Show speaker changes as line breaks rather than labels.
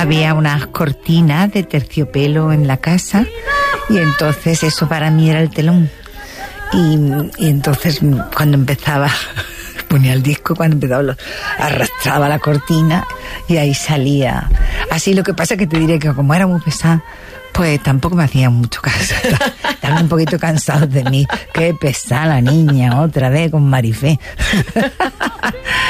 había unas cortinas de terciopelo en la casa y entonces eso para mí era el telón. Y entonces cuando empezaba, ponía el disco, cuando empezaba arrastraba la cortina y ahí salía. Así, lo que pasa es que te diré que como era muy pesada, pues tampoco me hacían mucho caso. Estaban un poquito cansados de mí. Qué pesada la niña, otra vez con Marifé.